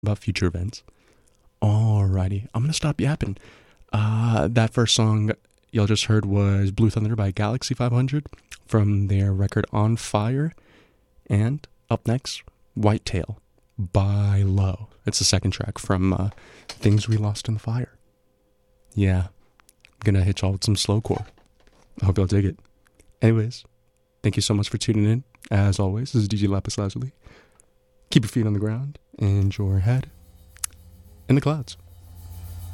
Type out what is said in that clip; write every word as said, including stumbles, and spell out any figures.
about future events. Alrighty, I'm gonna stop yapping. Uh, that first song y'all just heard was Blue Thunder by Galaxy five hundred from their record On Fire. And up next, Whitetail by Low. It's the second track from uh, Things We Lost in the Fire. Yeah, I'm gonna hit y'all with some slowcore. I hope y'all dig it. Anyways, thank you so much for tuning in. As always, this is D J Lapis Lazuli. Keep your feet on the ground and your head in the clouds.